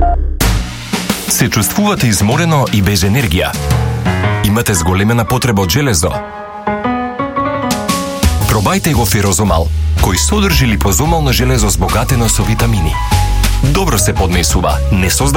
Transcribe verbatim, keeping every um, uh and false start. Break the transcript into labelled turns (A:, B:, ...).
A: Се чувствувате изморено и без енергија? Имате зголемена потреба од железо? Пробајте го Ферозомал, кој содржи липозомално железо збогатено со витамини. Добро се поднесува, не создава